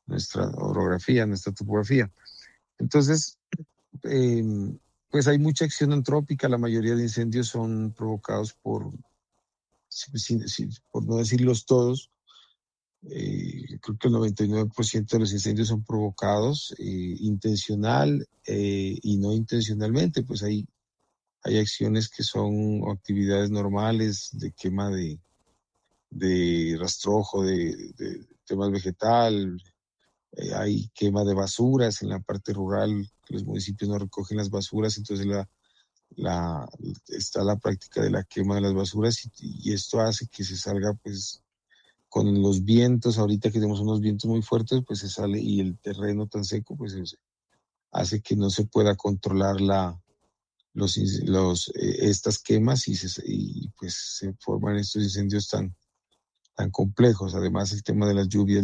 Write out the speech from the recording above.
nuestra orografía, nuestra topografía. Entonces, pues hay mucha acción antrópica. La mayoría de incendios son provocados por no decirlos todos, creo que el 99% de los incendios son provocados intencional y no intencionalmente. Pues hay acciones que son actividades normales de quema de rastrojo, de temas vegetal. Hay quema de basuras en la parte rural, que los municipios no recogen las basuras, entonces está la práctica de la quema de las basuras y esto hace que se salga, pues, con los vientos. Ahorita que tenemos unos vientos muy fuertes, pues se sale, y el terreno tan seco, pues hace que no se pueda controlar estas quemas y pues se forman estos incendios tan complejos. Además, el tema de las lluvias